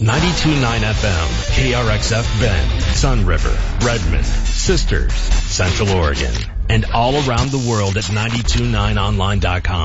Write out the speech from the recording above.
92.9 FM, KRXF Bend, Sun River, Redmond, Sisters, Central Oregon, and all around the world at 929online.com.